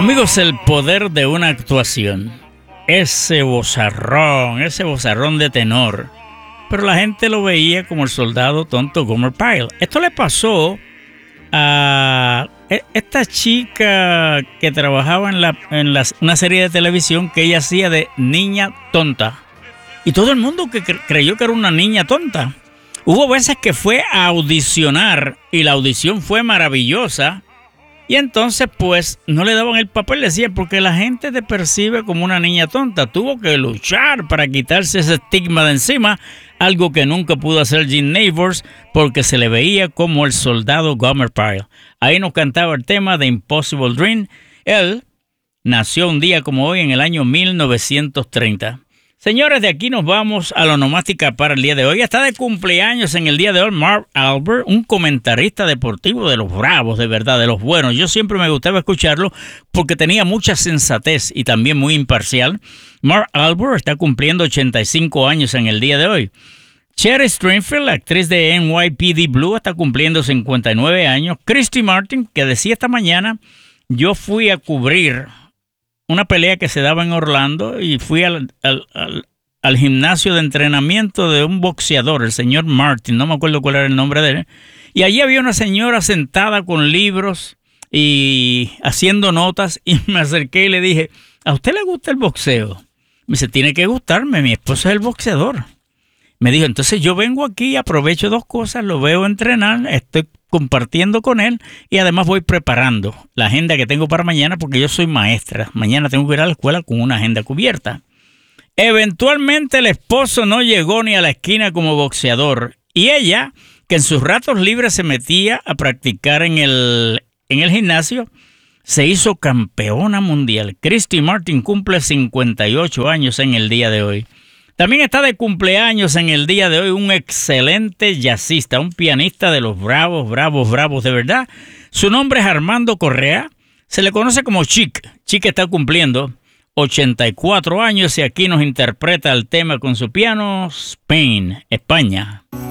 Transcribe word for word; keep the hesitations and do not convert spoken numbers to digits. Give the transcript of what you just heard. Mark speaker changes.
Speaker 1: Amigos, el poder de una actuación. Ese vozarrón, ese vozarrón de tenor. Pero la gente lo veía como el soldado tonto Gomer Pyle. Esto le pasó a esta chica que trabajaba en, la, en la, una serie de televisión que ella hacía de niña tonta. Y todo el mundo que cre- creyó que era una niña tonta. Hubo veces que fue a audicionar y la audición fue maravillosa. Y entonces, pues, no le daban el papel, decía, porque la gente te percibe como una niña tonta. Tuvo que luchar para quitarse ese estigma de encima, algo que nunca pudo hacer Gene Neighbors, porque se le veía como el soldado Gomer Pyle. Ahí nos cantaba el tema de Impossible Dream. Él nació un día como hoy en el año mil novecientos treinta. Señores, de aquí nos vamos a la onomástica para el día de hoy. Está de cumpleaños en el día de hoy Marv Albert, un comentarista deportivo de los bravos, de verdad, de los buenos. Yo siempre me gustaba escucharlo porque tenía mucha sensatez y también muy imparcial. Marv Albert está cumpliendo ochenta y cinco años en el día de hoy. Cherry Stringfield, la actriz de N Y P D Blue, está cumpliendo cincuenta y nueve años. Christy Martin, que decía esta mañana, yo fui a cubrir una pelea que se daba en Orlando y fui al, al, al, al gimnasio de entrenamiento de un boxeador, el señor Martin, no me acuerdo cuál era el nombre de él, y allí había una señora sentada con libros y haciendo notas, y me acerqué y le dije, ¿a usted le gusta el boxeo? Me dice, tiene que gustarme, mi esposo es el boxeador. Me dijo, entonces yo vengo aquí, aprovecho dos cosas, lo veo entrenar, estoy compartiendo con él y además voy preparando la agenda que tengo para mañana porque yo soy maestra. Mañana tengo que ir a la escuela con una agenda cubierta. Eventualmente el esposo no llegó ni a la esquina como boxeador y ella, que en sus ratos libres se metía a practicar en el, en el gimnasio, se hizo campeona mundial. Christy Martin cumple cincuenta y ocho años en el día de hoy. También está de cumpleaños en el día de hoy un excelente jazzista, un pianista de los bravos, bravos, bravos de verdad. Su nombre es Armando Correa, se le conoce como Chic. Chic está cumpliendo ochenta y cuatro años y aquí nos interpreta el tema con su piano Spain, España.